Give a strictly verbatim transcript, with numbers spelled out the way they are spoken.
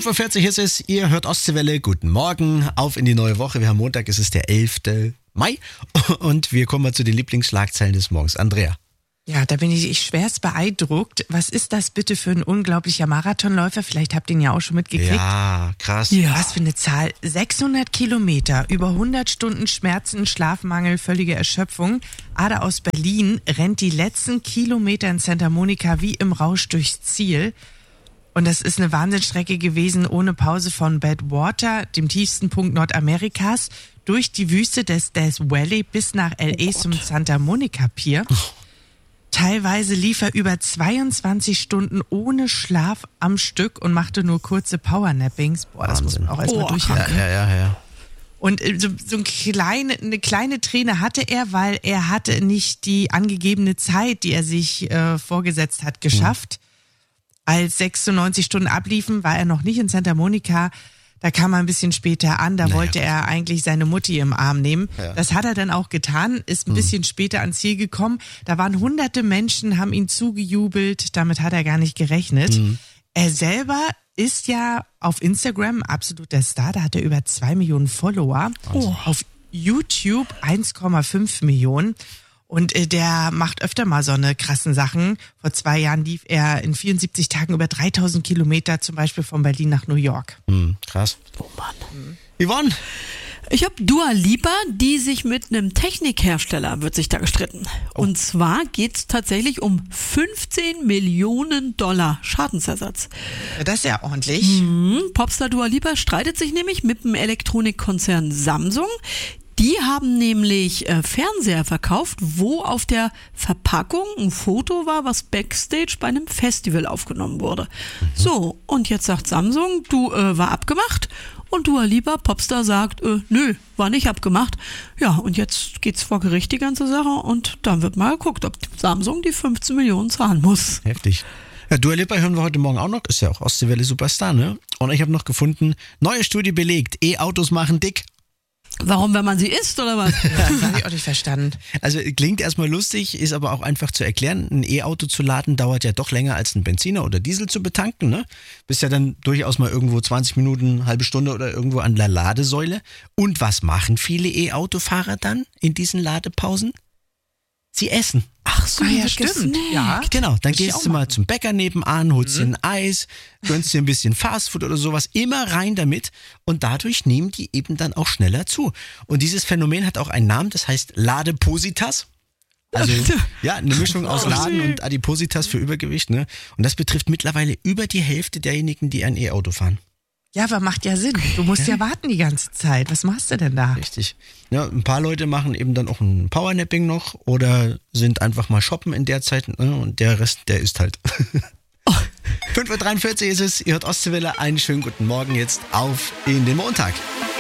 fünf Uhr vierzig ist es, ihr hört Ostseewelle, guten Morgen, auf in die neue Woche. Wir haben Montag, es ist der elfter Mai und wir kommen mal zu den Lieblingsschlagzeilen des Morgens. Andrea. Ja, da bin ich schwerst beeindruckt. Was ist das bitte für ein unglaublicher Marathonläufer? Vielleicht habt ihr ihn ja auch schon mitgekriegt. Ja, krass. Ja. Was für eine Zahl. sechshundert Kilometer, über hundert Stunden Schmerzen, Schlafmangel, völlige Erschöpfung. Ada aus Berlin rennt die letzten Kilometer in Santa Monica wie im Rausch durchs Ziel. Und das ist eine Wahnsinnsstrecke gewesen, ohne Pause von Badwater, dem tiefsten Punkt Nordamerikas, durch die Wüste des Death Valley bis nach L A oh zum Santa Monica Pier. Teilweise lief er über zweiundzwanzig Stunden ohne Schlaf am Stück und machte nur kurze Powernappings. Boah, das Wahnsinn. Muss man auch erstmal oh, durchhalten. Ja, ja, ja. Und so, so ein kleine, eine kleine Träne hatte er, weil er hatte nicht die angegebene Zeit, die er sich äh, vorgesetzt hat, geschafft. Mhm. Als sechsundneunzig Stunden abliefen, war er noch nicht in Santa Monica. Da kam er ein bisschen später an, da naja, wollte gut. er eigentlich seine Mutti im Arm nehmen. Ja. Das hat er dann auch getan, ist ein mhm. bisschen später ans Ziel gekommen. Da waren hunderte Menschen, haben ihn zugejubelt, damit hat er gar nicht gerechnet. Mhm. Er selber ist ja auf Instagram absolut der Star, da hat er über zwei Millionen Follower. Oh. Auf YouTube eins Komma fünf Millionen. Und äh, der macht öfter mal so eine krassen Sachen. Vor zwei Jahren lief er in vierundsiebzig Tagen über dreitausend Kilometer, zum Beispiel von Berlin nach New York. Mhm, krass. Oh Mann. Mhm. Yvonne? Ich habe Dua Lipa, die sich mit einem Technikhersteller, wird sich da gestritten. Oh. Und zwar geht's tatsächlich um fünfzehn Millionen Dollar Schadensersatz. Ja, das ist ja ordentlich. Mhm. Popstar Dua Lipa streitet sich nämlich mit dem Elektronikkonzern Samsung. Die haben nämlich äh, Fernseher verkauft, wo auf der Verpackung ein Foto war, was Backstage bei einem Festival aufgenommen wurde. Mhm. So, und jetzt sagt Samsung, du, äh, war abgemacht. Und Dua Lipa, Popstar, sagt, äh, nö, war nicht abgemacht. Ja, und jetzt geht's vor Gericht, die ganze Sache. Und dann wird mal geguckt, ob Samsung die fünfzehn Millionen zahlen muss. Heftig. Ja, Dua Lipa hören wir heute Morgen auch noch. Ist ja auch Ostseewelle Superstar, ne? Und ich habe noch gefunden, neue Studie belegt, E-Autos machen dick. Warum, wenn man sie isst, oder was? Das habe ich auch nicht verstanden. Also klingt erstmal lustig, ist aber auch einfach zu erklären. Ein E-Auto zu laden dauert ja doch länger als ein Benziner oder Diesel zu betanken, ne? Bist ja dann durchaus mal irgendwo zwanzig Minuten, halbe Stunde oder irgendwo an der Ladesäule. Und was machen viele E-Autofahrer dann in diesen Ladepausen? Sie essen. Ach so, ah, ja, stimmt. Ja, genau. Dann gehst du mal zum Bäcker nebenan, holst dir ein Eis, gönnst dir ein bisschen Fastfood oder sowas, immer rein damit. Und dadurch nehmen die eben dann auch schneller zu. Und dieses Phänomen hat auch einen Namen, das heißt Ladepositas. Also ja, eine Mischung aus Laden und Adipositas für Übergewicht, ne? Und das betrifft mittlerweile über die Hälfte derjenigen, die ein E-Auto fahren. Ja, aber macht ja Sinn. Du musst ja. ja warten die ganze Zeit. Was machst du denn da? Richtig. Ja, ein paar Leute machen eben dann auch ein Powernapping noch oder sind einfach mal shoppen in der Zeit, ne? Und der Rest, der ist halt. Oh. fünf Uhr dreiundvierzig ist es, ihr hört Ostseewelle, einen schönen guten Morgen jetzt auf in den Montag.